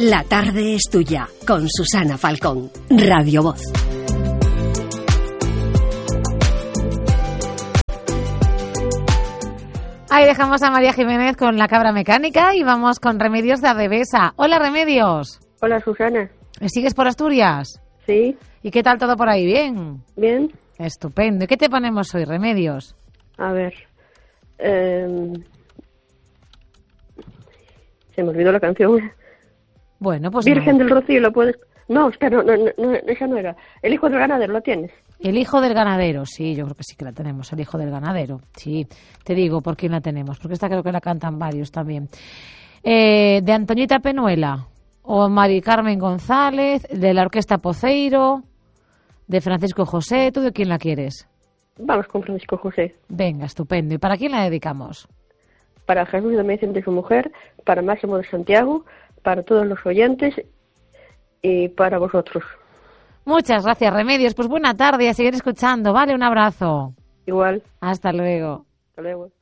La tarde es tuya, con Susana Falcón, Radio Voz. Ahí dejamos a María Jiménez con la cabra mecánica y vamos con Remedios de Adevesa. Hola, Remedios. Hola, Susana. ¿Sigues por Asturias? Sí. ¿Y qué tal todo por ahí? ¿Bien? Bien. Estupendo. ¿Y qué te ponemos hoy, Remedios? A ver. Se me olvidó la canción. Bueno, pues Virgen no. del Rocío, ¿lo puedes...? No, espera, no, esa no era. El hijo del ganadero, ¿lo tienes? El hijo del ganadero, sí, yo creo que sí que la tenemos, el hijo del ganadero, sí. Te digo por quién la tenemos, porque esta creo que la cantan varios también. De Antoñita Penuela, o Mari Carmen González, de la Orquesta Poceiro, de Francisco José, ¿tú de quién la quieres? Vamos con Francisco José. Venga, estupendo. ¿Y para quién la dedicamos? Para Jesús de Vicente y su mujer, para Máximo de Santiago, para todos los oyentes y para vosotros. Muchas gracias, Remedios. Pues buena tarde y a seguir escuchando, ¿vale? Un abrazo. Igual. Hasta luego. Hasta luego.